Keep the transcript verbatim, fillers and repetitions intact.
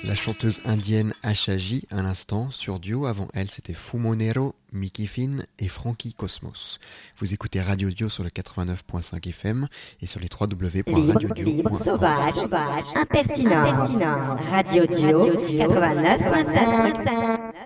La chanteuse indienne Ashaji, à l'instant, sur Dio. Avant elle, c'était Fumonero, Mickey Finn et Frankie Cosmos. Vous écoutez Radio Dio sur le quatre-vingt-neuf virgule cinq F M et sur les w w w point radio dio point org. Libre, sauvage, sauvage, impertinent, impertinent. Radio Dio, quatre-vingt-neuf virgule cinq.